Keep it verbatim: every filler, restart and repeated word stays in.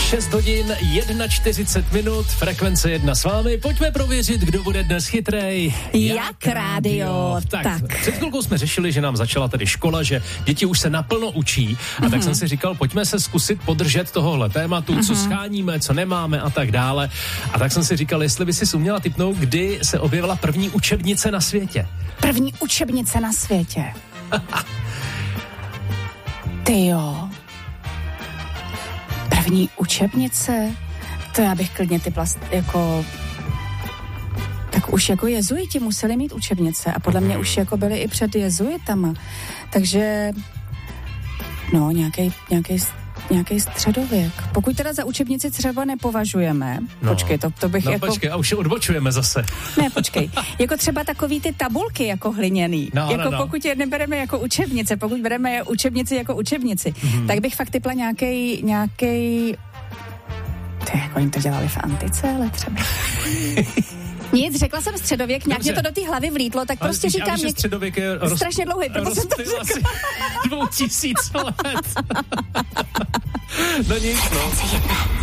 šest hodin, čtyřicet jedna minut, frekvence jedna s vámi. Pojďme prověřit, kdo bude dnes chytrej. Jak rádio. Tak, tak. Před chvilkou jsme řešili, že nám začala tedy škola, že děti už se naplno učí. A mm-hmm. tak jsem si říkal, pojďme se zkusit podržet tohohle tématu, mm-hmm. co scháníme, co nemáme a tak dále. A tak jsem si říkal, jestli by si uměla tipnout, kdy se objevila první učebnice na světě. První učebnice na světě. Ty jo. První učebnice? To já bych klidně typla jako... Tak už jako jezuiti museli mít učebnice a podle mě už jako byli i před jezuitama. Takže... No, nějaký nějaký nějaký středověk. Pokud teda za učebnici třeba nepovažujeme, no. počkej, to, to bych no, jako... No počkej, a už je odbočujeme zase. Ne, počkej, jako třeba takový ty tabulky jako hliněný, no, jako no, no. pokud je nebereme jako učebnice, pokud bereme učebnici jako učebnici, mm-hmm. tak bych fakt typla nějakej, nějakej... To jako jim to dělali v antice, ale třeba... Nic, řekla jsem středověk, nějak mě to do té hlavy vlítlo, tak ale prostě víš, říkám... Ale středověk je roz... strašně dlouhý, proto jsem to řekla. Dvou tisíc let. No nic, no.